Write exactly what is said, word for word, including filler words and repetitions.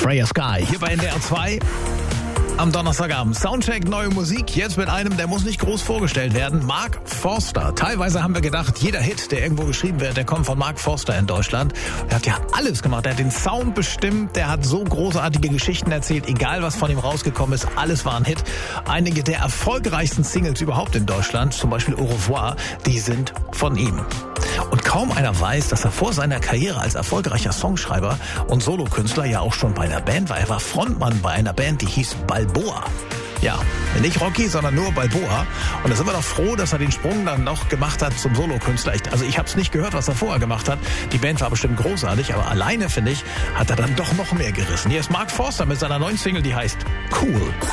Freya Sky, hier bei N D R zwei. Am Donnerstagabend Soundcheck, neue Musik, jetzt mit einem, der muss nicht groß vorgestellt werden, Mark Forster. Teilweise haben wir gedacht, jeder Hit, der irgendwo geschrieben wird, der kommt von Mark Forster in Deutschland. Er hat ja alles gemacht, er hat den Sound bestimmt, der hat so großartige Geschichten erzählt, egal was von ihm rausgekommen ist, alles war ein Hit. Einige der erfolgreichsten Singles überhaupt in Deutschland, zum Beispiel Au revoir, die sind von ihm. Und kaum einer weiß, dass er vor seiner Karriere als erfolgreicher Songschreiber und Solokünstler ja auch schon bei einer Band war. Er war Frontmann bei einer Band, die hieß Balboa. Ja, nicht Rocky, sondern nur Balboa. Und da sind wir doch froh, dass er den Sprung dann noch gemacht hat zum Solokünstler. Also ich habe es nicht gehört, was er vorher gemacht hat. Die Band war bestimmt großartig, aber alleine, finde ich, hat er dann doch noch mehr gerissen. Hier ist Mark Forster mit seiner neuen Single, die heißt Cool.